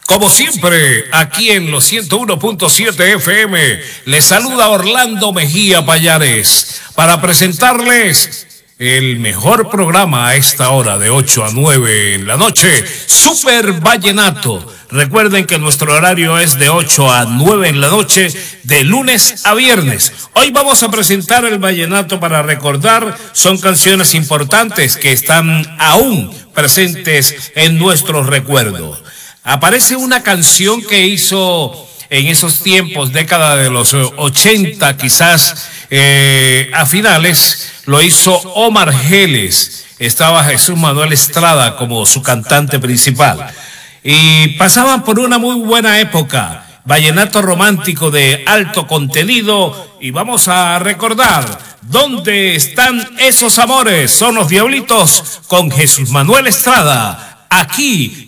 Como siempre, aquí en los 101.7 FM, les saluda Orlando Mejía Payares para presentarles el mejor programa a esta hora de 8 a 9 en la noche, Super Vallenato. Recuerden que nuestro horario es de 8 a 9 en la noche, de lunes a viernes. Hoy vamos a presentar el vallenato para recordar. Son canciones importantes que están aún presentes en nuestros recuerdos. Aparece una canción que hizo en esos tiempos, década de los 80, quizás a finales, lo hizo Omar Geles. Estaba Jesús Manuel Estrada como su cantante principal. Y pasaban por una muy buena época, vallenato romántico de alto contenido, y vamos a recordar ¿dónde están esos amores? Son los Diablitos con Jesús Manuel Estrada, aquí